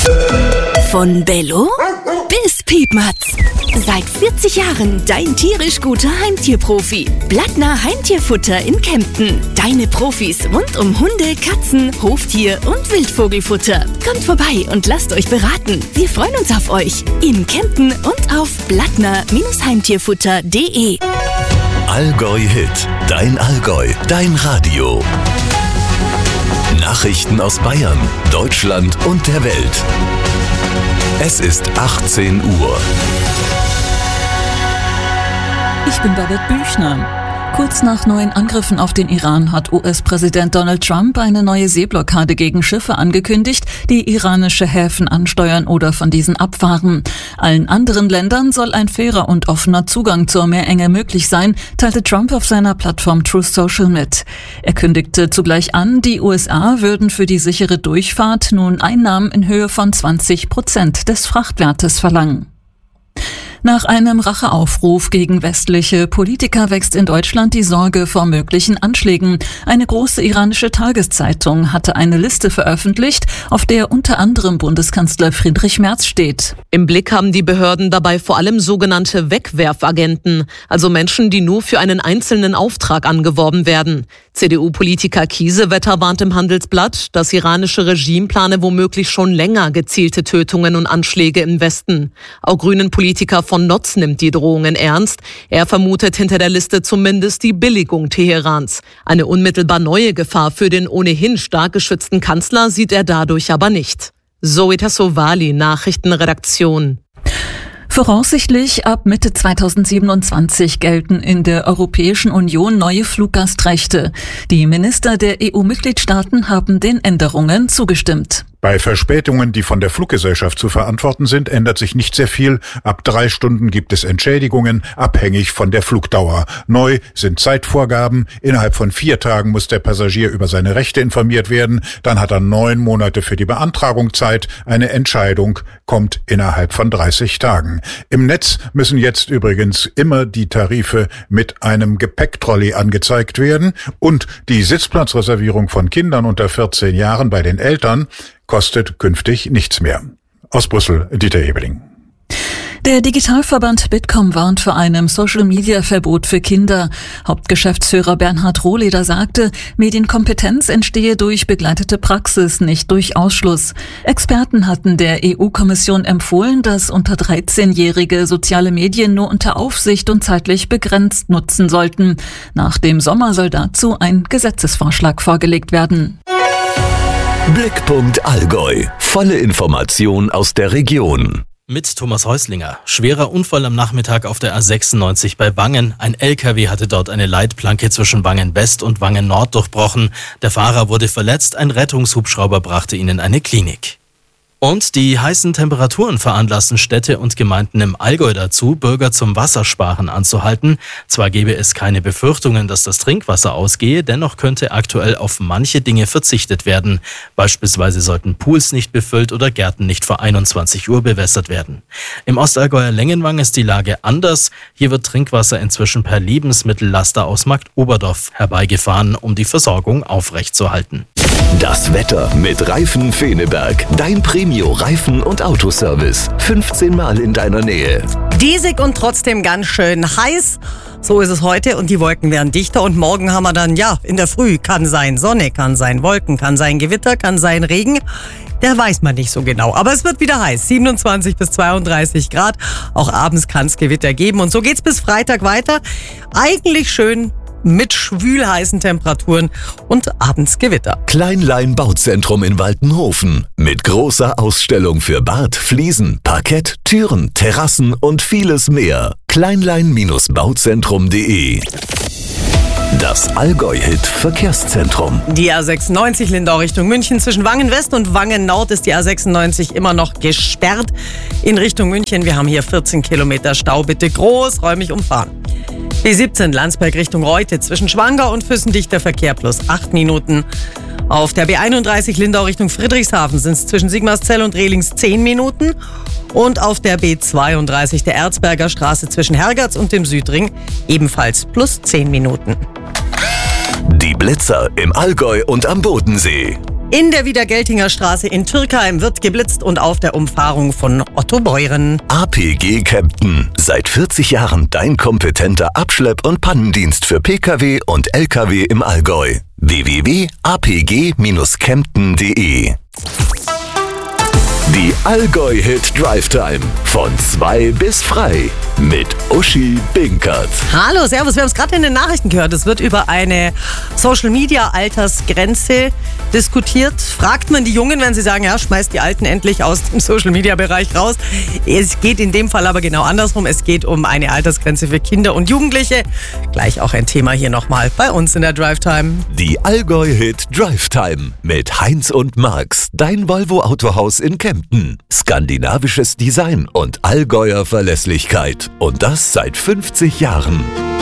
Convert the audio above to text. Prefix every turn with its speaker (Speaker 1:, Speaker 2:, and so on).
Speaker 1: Von Bello bis Piepmatz. Seit 40 Jahren dein tierisch guter Heimtierprofi. Blattner Heimtierfutter in Kempten. Deine Profis rund um Hunde, Katzen, Hoftier und Wildvogelfutter. Kommt vorbei und lasst euch beraten. Wir freuen uns auf euch. In Kempten und auf blattner-heimtierfutter.de.
Speaker 2: Allgäu Hit. Dein Allgäu. Dein Radio. Nachrichten aus Bayern, Deutschland und der Welt. Es ist 18 Uhr.
Speaker 3: Ich bin Babette Büchner. Kurz nach neuen Angriffen auf den Iran hat US-Präsident Donald Trump eine neue Seeblockade gegen Schiffe angekündigt, die iranische Häfen ansteuern oder von diesen abfahren. Allen anderen Ländern soll ein fairer und offener Zugang zur Meerenge möglich sein, teilte Trump auf seiner Plattform Truth Social mit. Er kündigte zugleich an, die USA würden für die sichere Durchfahrt nun Einnahmen in Höhe von 20% des Frachtwertes verlangen. Nach einem Racheaufruf gegen westliche Politiker wächst in Deutschland die Sorge vor möglichen Anschlägen. Eine große iranische Tageszeitung hatte eine Liste veröffentlicht, auf der unter anderem Bundeskanzler Friedrich Merz steht.
Speaker 4: Im Blick haben die Behörden dabei vor allem sogenannte Wegwerfagenten, also Menschen, die nur für einen einzelnen Auftrag angeworben werden. CDU-Politiker Kiesewetter warnt im Handelsblatt, das iranische Regime plane womöglich schon länger gezielte Tötungen und Anschläge im Westen. Auch Grünen-Politiker von Notz nimmt die Drohungen ernst. Er vermutet hinter der Liste zumindest die Billigung Teherans. Eine unmittelbar neue Gefahr für den ohnehin stark geschützten Kanzler sieht er dadurch aber nicht. Zoe Tassovali, Nachrichtenredaktion.
Speaker 3: Voraussichtlich ab Mitte 2027 gelten in der Europäischen Union neue Fluggastrechte. Die Minister der EU-Mitgliedstaaten haben den Änderungen zugestimmt.
Speaker 5: Bei Verspätungen, die von der Fluggesellschaft zu verantworten sind, ändert sich nicht sehr viel. Ab 3 Stunden gibt es Entschädigungen, abhängig von der Flugdauer. Neu sind Zeitvorgaben. Innerhalb von 4 Tagen muss der Passagier über seine Rechte informiert werden. Dann hat er 9 Monate für die Beantragung Zeit. Eine Entscheidung kommt innerhalb von 30 Tagen. Im Netz müssen jetzt übrigens immer die Tarife mit einem Gepäcktrolley angezeigt werden. Und die Sitzplatzreservierung von Kindern unter 14 Jahren bei den Eltern kostet künftig nichts mehr. Aus Brüssel, Dieter Ebeling.
Speaker 3: Der Digitalverband Bitkom warnt vor einem Social-Media-Verbot für Kinder. Hauptgeschäftsführer Bernhard Rohleder sagte, Medienkompetenz entstehe durch begleitete Praxis, nicht durch Ausschluss. Experten hatten der EU-Kommission empfohlen, dass unter 13-Jährige soziale Medien nur unter Aufsicht und zeitlich begrenzt nutzen sollten. Nach dem Sommer soll dazu ein Gesetzesvorschlag vorgelegt werden.
Speaker 2: Blickpunkt Allgäu. Volle Information aus der Region.
Speaker 6: Mit Thomas Häuslinger. Schwerer Unfall am Nachmittag auf der A96 bei Wangen. Ein LKW hatte dort eine Leitplanke zwischen Wangen West und Wangen Nord durchbrochen. Der Fahrer wurde verletzt. Ein Rettungshubschrauber brachte ihn in eine Klinik. Und die heißen Temperaturen veranlassen Städte und Gemeinden im Allgäu dazu, Bürger zum Wassersparen anzuhalten. Zwar gäbe es keine Befürchtungen, dass das Trinkwasser ausgehe, dennoch könnte aktuell auf manche Dinge verzichtet werden. Beispielsweise sollten Pools nicht befüllt oder Gärten nicht vor 21 Uhr bewässert werden. Im Ostallgäuer Lengenwang ist die Lage anders. Hier wird Trinkwasser inzwischen per Lebensmittellaster aus Markt Oberdorf herbeigefahren, um die Versorgung aufrechtzuerhalten.
Speaker 2: Das Wetter mit Reifen Feneberg. Dein Premio-Reifen- und Autoservice. 15 Mal in deiner Nähe.
Speaker 7: Diesig und trotzdem ganz schön heiß. So ist es heute und die Wolken werden dichter und morgen haben wir dann, in der Früh kann sein Sonne, kann sein Wolken, kann sein Gewitter, kann sein Regen. Der weiß man nicht so genau, aber es wird wieder heiß. 27 bis 32 Grad. Auch abends kann es Gewitter geben und so geht's bis Freitag weiter. Eigentlich schön mit schwülheißen Temperaturen und abends Gewitter.
Speaker 2: Kleinlein Bauzentrum in Waltenhofen. Mit großer Ausstellung für Bad, Fliesen, Parkett, Türen, Terrassen und vieles mehr. Kleinlein-bauzentrum.de. Das Allgäu-Hit Verkehrszentrum.
Speaker 7: Die A96 Lindau Richtung München. Zwischen Wangen West und Wangen Nord ist die A96 immer noch gesperrt. In Richtung München, wir haben hier 14 Kilometer Stau. Bitte großräumig umfahren. B17 Landsberg Richtung Reute. Zwischen Schwangau und Füssendicht der Verkehr plus 8 Minuten. Auf der B31 Lindau Richtung Friedrichshafen sind es zwischen Sigmarszell und Rehlings 10 Minuten. Und auf der B32 der Erzberger Straße zwischen Hergatz und dem Südring ebenfalls plus 10 Minuten.
Speaker 2: Die Blitzer im Allgäu und am Bodensee.
Speaker 7: In der Wiedergeltinger Straße in Türkheim wird geblitzt und auf der Umfahrung von Ottobeuren.
Speaker 2: APG Kempten. Seit 40 Jahren dein kompetenter Abschlepp- und Pannendienst für Pkw und Lkw im Allgäu. www.apg-kempten.de. Die Allgäu-Hit Drive Time. Von 2 bis frei. Mit Uschi Binkert.
Speaker 7: Hallo, servus. Wir haben es gerade in den Nachrichten gehört. Es wird über eine Social-Media-Altersgrenze diskutiert. Fragt man die Jungen, wenn sie sagen, ja, schmeißt die Alten endlich aus dem Social-Media-Bereich raus. Es geht in dem Fall aber genau andersrum. Es geht um eine Altersgrenze für Kinder und Jugendliche. Gleich auch ein Thema hier nochmal bei uns in der Drive Time.
Speaker 2: Die Allgäu-Hit Drive Time mit Heinz und Marx. Dein Volvo-Autohaus in Kempten. Skandinavisches Design und Allgäuer Verlässlichkeit. Und das seit 50 Jahren.